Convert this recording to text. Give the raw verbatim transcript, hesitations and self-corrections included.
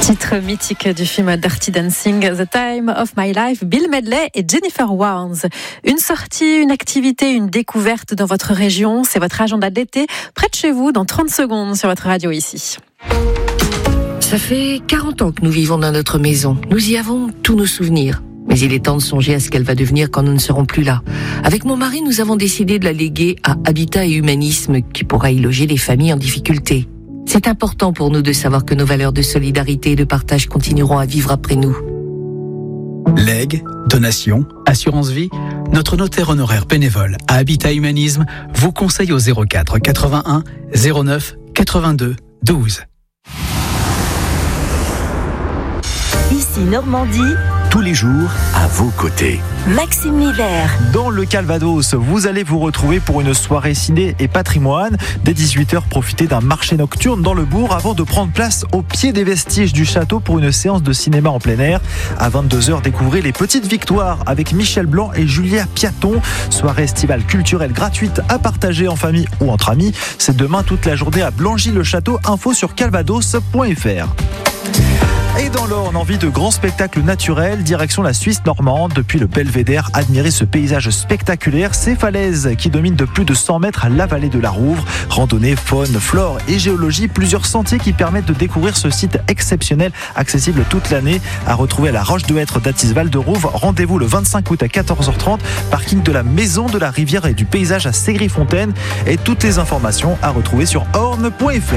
Titre mythique du film Dirty Dancing, The Time of My Life, Bill Medley et Jennifer Warnes. Une sortie, une activité, une découverte dans votre région, c'est votre agenda d'été, près de chez vous, dans trente secondes sur votre radio ici. Ça fait quarante ans que nous vivons dans notre maison. Nous y avons tous nos souvenirs. Mais il est temps de songer à ce qu'elle va devenir quand nous ne serons plus là. Avec mon mari, nous avons décidé de la léguer à Habitat et Humanisme, qui pourra y loger les familles en difficulté. C'est important pour nous de savoir que nos valeurs de solidarité et de partage continueront à vivre après nous. Legs, donations, assurance vie, notre notaire honoraire bénévole à Habitat Humanisme vous conseille au zéro quatre quatre-vingt-un zéro neuf quatre-vingt-deux douze. Ici Normandie, tous les jours à vos côtés. Maxime Miller. Dans le Calvados, vous allez vous retrouver pour une soirée ciné et patrimoine. Dès dix-huit heures, profitez d'un marché nocturne dans le bourg avant de prendre place au pied des vestiges du château pour une séance de cinéma en plein air. À vingt-deux heures, découvrez les Petites Victoires avec Michel Blanc et Julia Piaton. Soirée estivale culturelle gratuite à partager en famille ou entre amis. C'est demain toute la journée à Blangy-le-Château. Info sur calvados point f r. Et dans l'Orne, envie de grands spectacles naturels, direction la Suisse normande. Depuis le Belvédère, admirez ce paysage spectaculaire, ces falaises qui dominent de plus de cent mètres la vallée de la Rouvre. Randonnée, faune, flore et géologie, plusieurs sentiers qui permettent de découvrir ce site exceptionnel, accessible toute l'année. À retrouver à la Roche de Hêtre d'Athis-Val de Rouvre. Rendez-vous le vingt-cinq août à quatorze heures trente, parking de la Maison de la Rivière et du Paysage à Ségri-Fontaine. Et toutes les informations à retrouver sur orne point f r.